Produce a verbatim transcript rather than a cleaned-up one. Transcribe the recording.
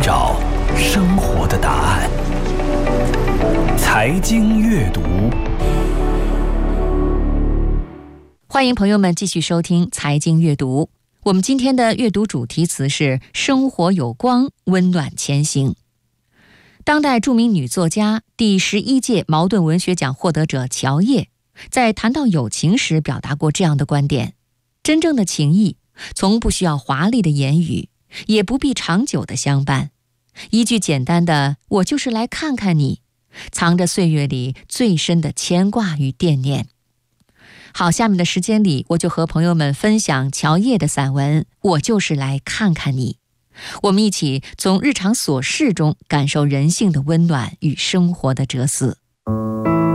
找生活的答案。财经阅读， 欢迎朋友们继续收听财经阅读。我们今天的阅读主题词是生活有光，温暖前行。当代著名女作家、第十一届茅盾文学奖获得者乔叶在谈到友情时表达过这样的观点：真正的情谊从不需要华丽的言语，也不必长久的相伴，一句简单的“我就是来看看你”，藏着岁月里最深的牵挂与惦念。好，下面的时间里，我就和朋友们分享乔叶的散文《我就是来看看你》，我们一起从日常琐事中感受人性的温暖与生活的哲思。